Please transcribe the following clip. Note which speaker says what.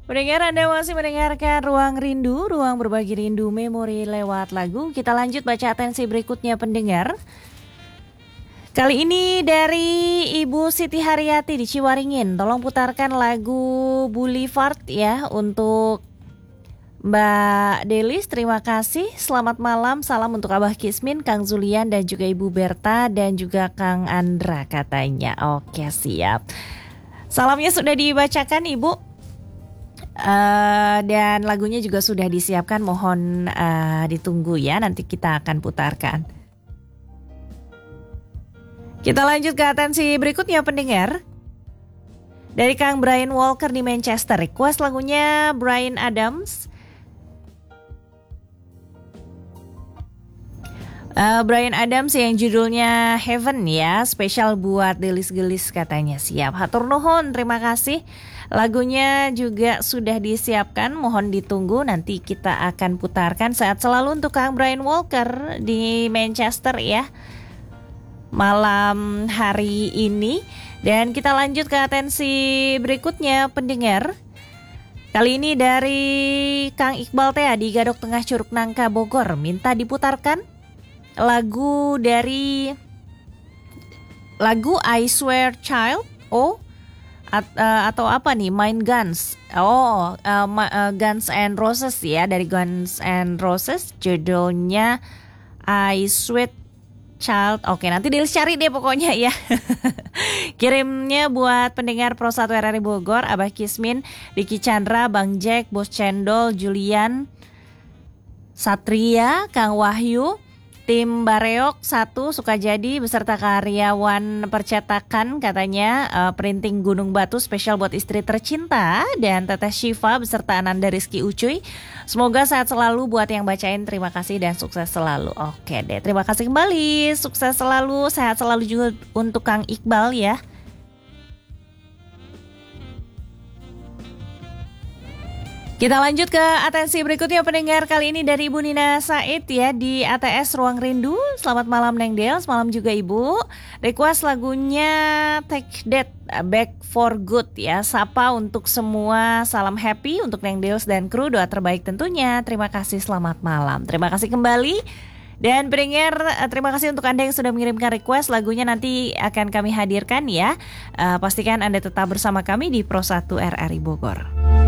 Speaker 1: Pendengar, Anda masih mendengarkan Ruang Rindu, ruang berbagi rindu memori lewat lagu. Kita lanjut baca atensi berikutnya pendengar. Kali ini dari Ibu Siti Haryati di Ciwaringin. Tolong putarkan lagu Boulevard ya untuk Mbak Delis. Terima kasih. Selamat malam. Salam untuk Abah Kismin, Kang Zulian dan juga Ibu Berta dan juga Kang Andra katanya. Oke, siap. Salamnya sudah dibacakan Ibu. Dan lagunya juga sudah disiapkan, mohon ditunggu ya, nanti kita akan putarkan. Kita lanjut ke atensi berikutnya pendengar. Dari Kang Brian Walker di Manchester, request lagunya Bryan Adams. Bryan Adams yang judulnya Heaven ya, spesial buat Delis Gelis katanya. Siap, hatur nuhun, terima kasih. Lagunya juga sudah disiapkan, mohon ditunggu, nanti kita akan putarkan. Sehat selalu untuk Kang Brian Walker di Manchester ya, malam hari ini. Dan kita lanjut ke atensi berikutnya pendengar. Kali ini dari Kang Iqbal Tea di Gadok Tengah Curug Nangka Bogor, minta diputarkan lagu dari lagu I Swear Child atau apa nih, Mind Guns. Guns and Roses ya, dari Guns and Roses, judulnya I Swear Child. Oke, nanti Delis cari deh pokoknya ya. Kirimnya buat pendengar Pro 1 RRI Bogor, Abah Kismin, Diki Chandra, Bang Jack, Bos Cendol, Julian, Satria, Kang Wahyu, tim Bareok 1 Sukajadi beserta karyawan percetakan katanya, printing Gunung Batu spesial buat istri tercinta, dan Teteh Syifa beserta Ananda Rizky Ucuy. Semoga sehat selalu buat yang bacain, terima kasih dan sukses selalu. Oke deh, terima kasih kembali, sukses selalu, sehat selalu juga untuk Kang Iqbal ya. Kita lanjut ke atensi berikutnya pendengar, kali ini dari Ibu Nina Said ya di ATS Ruang Rindu. Selamat malam Neng Del, semalam juga Ibu. Request lagunya Take That Back for Good ya. Sapa untuk semua, salam happy untuk Neng Dels dan kru, doa terbaik tentunya. Terima kasih, selamat malam. Terima kasih kembali. Dan pendengar, terima kasih untuk Anda yang sudah mengirimkan request. Lagunya nanti akan kami hadirkan ya. Pastikan Anda tetap bersama kami di Pro 1 RRI Bogor.